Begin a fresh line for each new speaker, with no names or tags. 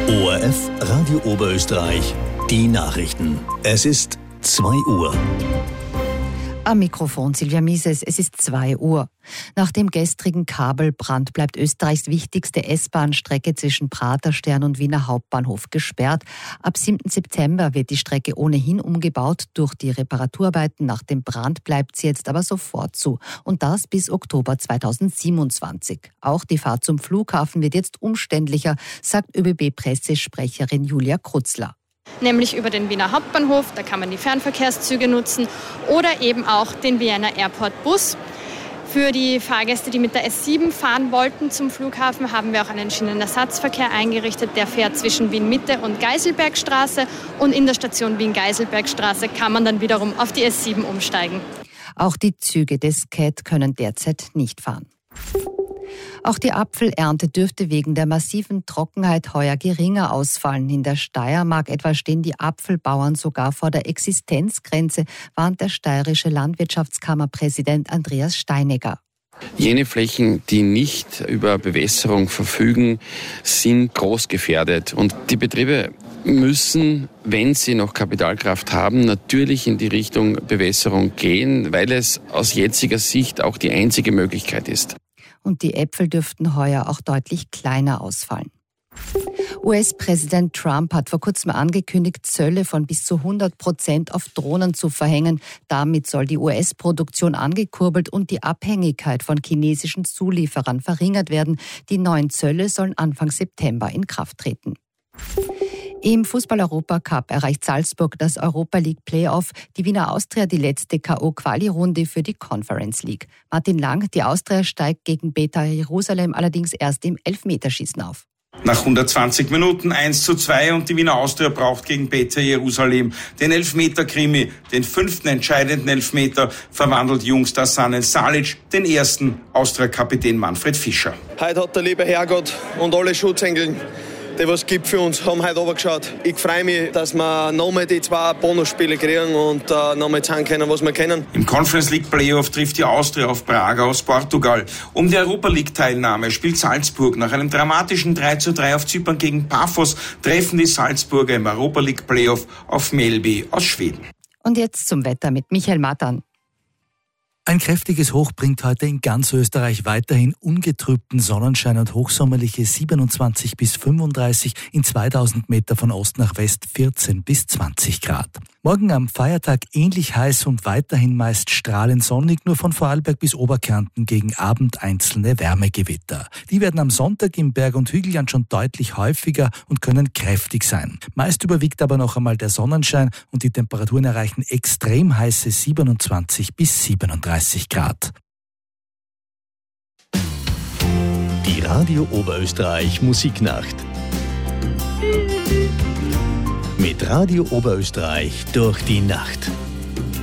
ORF Radio Oberösterreich, die Nachrichten. Es ist 2 Uhr.
Am Mikrofon Silvia Mises, es ist 2 Uhr. Nach dem gestrigen Kabelbrand bleibt Österreichs wichtigste S-Bahn-Strecke zwischen Praterstern und Wiener Hauptbahnhof gesperrt. Ab 7. September wird die Strecke ohnehin umgebaut. Durch die Reparaturarbeiten nach dem Brand bleibt sie jetzt aber sofort zu. Und das bis Oktober 2027. Auch die Fahrt zum Flughafen wird jetzt umständlicher, sagt ÖBB-Pressesprecherin Julia Krutzler.
Nämlich über den Wiener Hauptbahnhof, da kann man die Fernverkehrszüge nutzen oder eben auch den Vienna Airport Bus. Für die Fahrgäste, die mit der S7 fahren wollten zum Flughafen, haben wir auch einen Schienenersatzverkehr eingerichtet. Der fährt zwischen Wien-Mitte und Geiselbergstraße und in der Station Wien-Geiselbergstraße kann man dann wiederum auf die S7 umsteigen.
Auch die Züge des CAT können derzeit nicht fahren. Auch die Apfelernte dürfte wegen der massiven Trockenheit heuer geringer ausfallen. In der Steiermark etwa stehen die Apfelbauern sogar vor der Existenzgrenze, warnt der steirische Landwirtschaftskammerpräsident Andreas Steinegger.
Jene Flächen, die nicht über Bewässerung verfügen, sind groß gefährdet. Und die Betriebe müssen, wenn sie noch Kapitalkraft haben, natürlich in die Richtung Bewässerung gehen, weil es aus jetziger Sicht auch die einzige Möglichkeit ist.
Und die Äpfel dürften heuer auch deutlich kleiner ausfallen. US-Präsident Trump hat vor kurzem angekündigt, Zölle von bis zu 100% auf Drohnen zu verhängen. Damit soll die US-Produktion angekurbelt und die Abhängigkeit von chinesischen Zulieferern verringert werden. Die neuen Zölle sollen Anfang September in Kraft treten. Im Fußball-Europacup erreicht Salzburg das Europa League Playoff, die Wiener Austria die letzte K.O.-Quali-Runde für die Conference League. Martin Lang, die Austria steigt gegen Beta Jerusalem allerdings erst im Elfmeterschießen auf.
Nach 120 Minuten 1:2 und die Wiener Austria braucht gegen Beta Jerusalem den Elfmeter-Krimi. Den 5. entscheidenden Elfmeter verwandelt Jungstar Sanel Salic, den ersten Austria-Kapitän Manfred Fischer.
Heute hat der liebe Herrgott und alle Schutzengel, die was gibt für uns, haben heute runtergeschaut. Ich freue mich, dass wir nochmal die 2 Bonusspiele kriegen und nochmal zeigen können, was wir können.
Im Conference League Playoff trifft die Austria auf Braga aus Portugal. Um die Europa League Teilnahme spielt Salzburg. Nach einem dramatischen 3:3 auf Zypern gegen Pafos treffen die Salzburger im Europa League Playoff auf Mjällby aus Schweden.
Und jetzt zum Wetter mit Michael Matan.
Ein kräftiges Hoch bringt heute in ganz Österreich weiterhin ungetrübten Sonnenschein und hochsommerliche 27 bis 35, in 2000 Meter von Ost nach West 14 bis 20 Grad. Morgen am Feiertag ähnlich heiß und weiterhin meist strahlend sonnig, nur von Vorarlberg bis Oberkärnten gegen Abend einzelne Wärmegewitter. Die werden am Sonntag im Berg- und Hügelland schon deutlich häufiger und können kräftig sein. Meist überwiegt aber noch einmal der Sonnenschein und die Temperaturen erreichen extrem heiße 27 bis 37 Grad.
Die Radio Oberösterreich Musiknacht. Mit Radio Oberösterreich durch die Nacht.